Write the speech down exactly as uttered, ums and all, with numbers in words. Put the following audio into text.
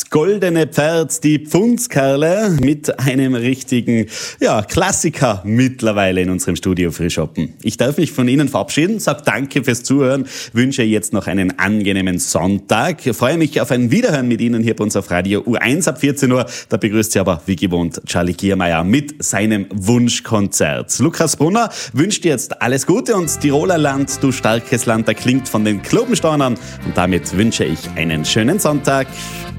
Goldene Pferd, die Pfundskerle mit einem richtigen ja, Klassiker mittlerweile in unserem Studio Frischhoppen. Ich darf mich von Ihnen verabschieden, sage danke fürs Zuhören, wünsche jetzt noch einen angenehmen Sonntag. Ich freue mich auf ein Wiederhören mit Ihnen hier bei uns auf Radio U eins ab vierzehn Uhr. Da begrüßt Sie aber wie gewohnt Charlie Giermeier mit seinem Wunschkonzert. Lukas Brunner wünscht jetzt alles Gute und Tiroler Land, du starkes Land, da klingt von den Klobenstaunern. Und damit wünsche ich einen schönen Sonntag.